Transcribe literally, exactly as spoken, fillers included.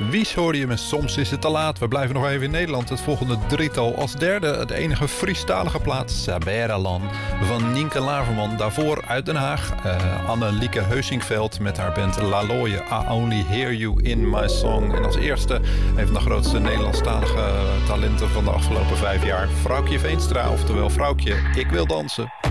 Wies hoorde je met Soms is het te laat. We blijven nog even in Nederland. Het volgende drietal als derde. Het enige Friestalige plaat. Saberalan van Nienke Laverman. Daarvoor uit Den Haag. Uh, Annelieke Heusingveld met haar band Laloye. I Only Hear You In My Song. En als eerste een van de grootste Nederlandstalige talenten van de afgelopen vijf jaar. Vrouwtje Veenstra, oftewel Vrouwtje, ik wil dansen.